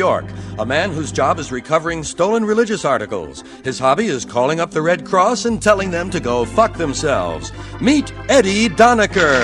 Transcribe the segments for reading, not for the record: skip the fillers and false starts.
York, a man whose job is recovering stolen religious articles. His hobby is calling up the Red Cross and telling them to go fuck themselves. Meet Eddie Donaker.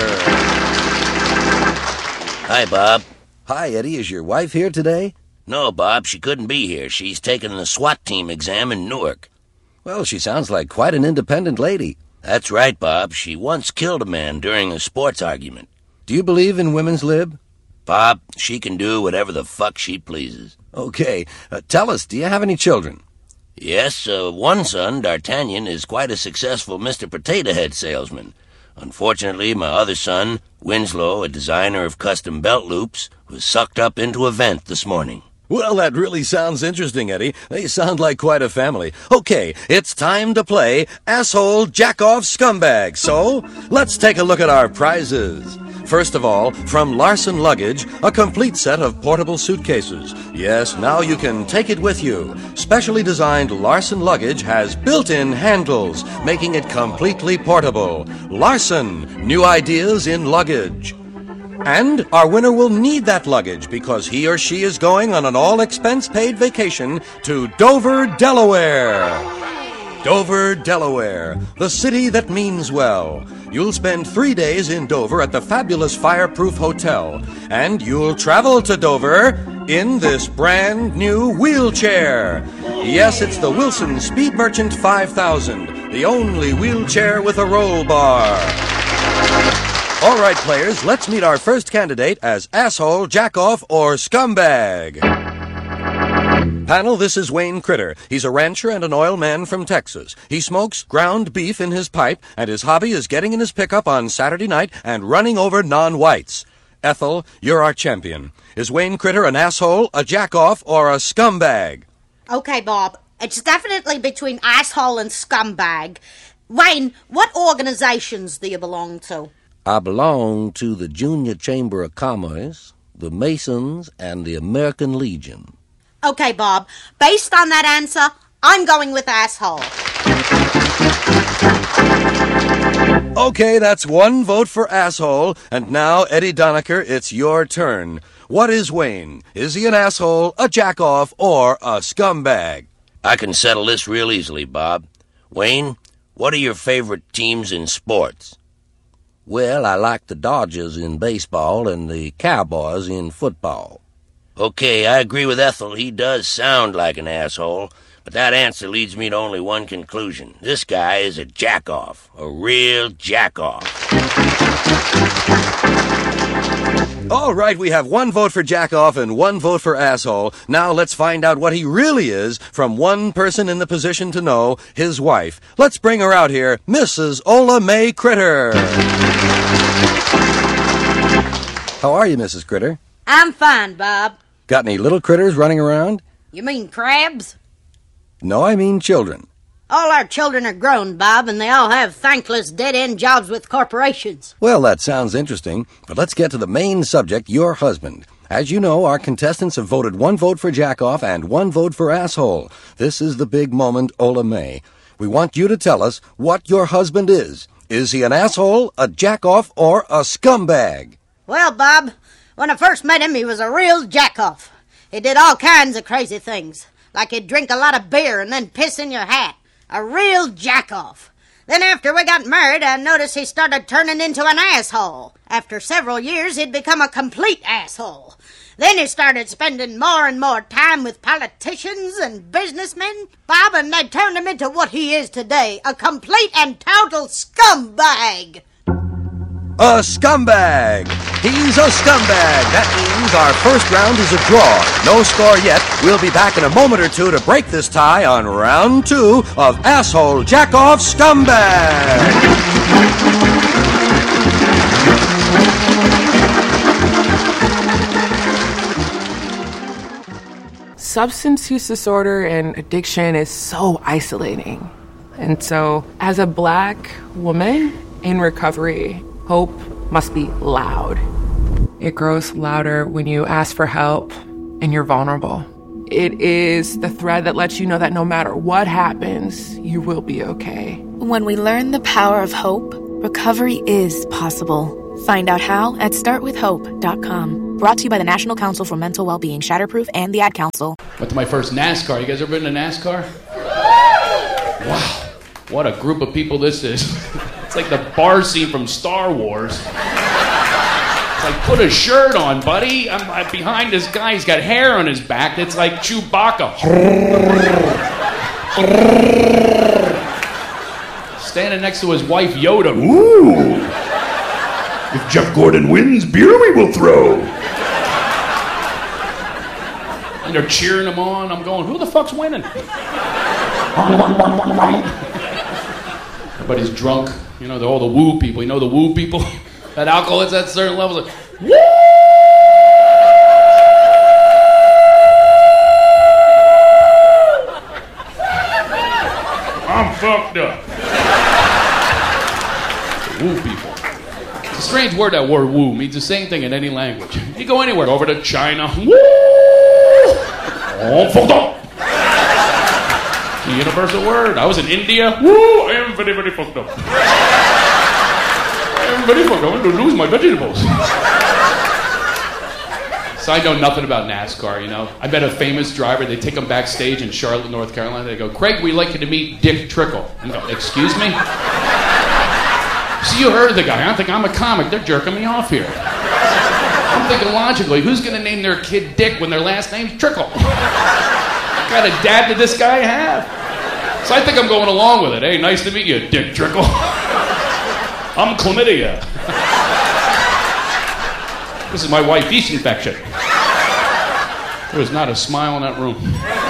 Hi, Bob. Hi, Eddie. Is your wife here today? No, Bob, she couldn't be here. She's taking the SWAT team exam in Newark. Well, she sounds like quite an independent lady. That's right, Bob. She once killed a man during a sports argument. Do you believe in women's lib? Bob, she can do whatever the fuck she pleases. Okay. Tell us, do you have any children? Yes, one son, D'Artagnan, is quite a successful Mr. Potato Head salesman. Unfortunately, my other son, Winslow, a designer of custom belt loops, was sucked up into a vent this morning. Well, that really sounds interesting, Eddie. They sound like quite a family. Okay, it's time to play Asshole Jack-Off Scumbag. So, let's take a look at our prizes. First of all, from Larson Luggage, a complete set of portable suitcases. Yes, now you can take it with you. Specially designed Larson Luggage has built-in handles, making it completely portable. Larson, new ideas in luggage. And our winner will need that luggage because he or she is going on an all-expense-paid vacation to Dover, Delaware. Dover, Delaware, the city that means well. You'll spend 3 days in Dover at the fabulous Fireproof Hotel, and you'll travel to Dover in this brand new wheelchair. Yes, it's the Wilson Speed Merchant 5000, the only wheelchair with a roll bar. All right, players, let's meet our first candidate as Asshole, Jack-Off, or Scumbag. Panel, this is Wayne Critter. He's a rancher and an oil man from Texas. He smokes ground beef in his pipe, and his hobby is getting in his pickup on Saturday night and running over non-whites. Ethel, you're our champion. Is Wayne Critter an asshole, a jack-off, or a scumbag? Okay, Bob. It's definitely between asshole and scumbag. Wayne, what organizations do you belong to? I belong to the Junior Chamber of Commerce, the Masons, and the American Legion. Okay, Bob. Based on that answer, I'm going with asshole. Okay, that's one vote for asshole. And now, Eddie Donaker, it's your turn. What is Wayne? Is he an asshole, a jack-off, or a scumbag? I can settle this real easily, Bob. Wayne, what are your favorite teams in sports? Well, I like the Dodgers in baseball and the Cowboys in football. Okay, I agree with Ethel. He does sound like an asshole, but that answer leads me to only one conclusion. This guy is a jack-off, a real jack-off. All right, we have one vote for jack-off and one vote for asshole. Now let's find out what he really is from one person in the position to know, his wife. Let's bring her out here, Mrs. Ola Mae Critter. How are you, Mrs. Critter? I'm fine, Bob. Got any little critters running around? You mean crabs? No, I mean children. All our children are grown, Bob, and they all have thankless dead-end jobs with corporations. Well, that sounds interesting, but let's get to the main subject, your husband. As you know, our contestants have voted one vote for jack-off and one vote for asshole. This is the big moment, Ola Mae. We want you to tell us what your husband is. Is he an asshole, a jack-off, or a scumbag? Well, Bob, when I first met him, he was a real jack-off. He did all kinds of crazy things, like he'd drink a lot of beer and then piss in your hat. A real jack-off. Then after we got married, I noticed he started turning into an asshole. After several years, he'd become a complete asshole. Then he started spending more and more time with politicians and businessmen, Bob, and they turned him into what he is today, a complete and total scumbag. A scumbag! He's a scumbag! That means our first round is a draw. No score yet. We'll be back in a moment or two to break this tie on round 2 of Asshole Jack-Off Scumbag! Substance use disorder and addiction is so isolating. And so, as a Black woman in recovery, hope must be loud. It grows louder when you ask for help and you're vulnerable. It is the thread that lets you know that no matter what happens, you will be okay. When we learn the power of hope, recovery is possible. Find out how at startwithhope.com. Brought to you by the National Council for Mental Wellbeing, Shatterproof, and the Ad Council. Went to my first NASCAR. You guys ever been to NASCAR? Wow. What a group of people this is. It's like the bar scene from Star Wars. It's like, put a shirt on, buddy. I'm behind this guy. He's got hair on his back. It's like Chewbacca. Standing next to his wife, Yoda. Ooh. If Jeff Gordon wins, beer we will throw. And they're cheering him on. I'm going, who the fuck's winning? Everybody's drunk. You know, they're all the woo people. You know the woo people? That alcohol hits at certain levels. Like, woo! I'm fucked up. The woo people. It's a strange word, that word woo. Means the same thing in any language. You go anywhere, over to China. Woo! Oh, fucked up. The universal word. I was in India. Woo! I am very, very fucked up. I am very fucked up. I'm going to lose my vegetables. So I know nothing about NASCAR, you know. I met a famous driver. They take him backstage in Charlotte, North Carolina. They go, Craig, we'd like you to meet Dick Trickle. And I go, excuse me? So you heard the guy. I think I'm a comic. They're jerking me off here. I'm thinking logically, who's going to name their kid Dick when their last name's Trickle? What kind of dad did this guy have? So I think I'm going along with it. Hey, nice to meet you, Dick Trickle. I'm chlamydia. This is my wife, yeast infection. There was not a smile in that room.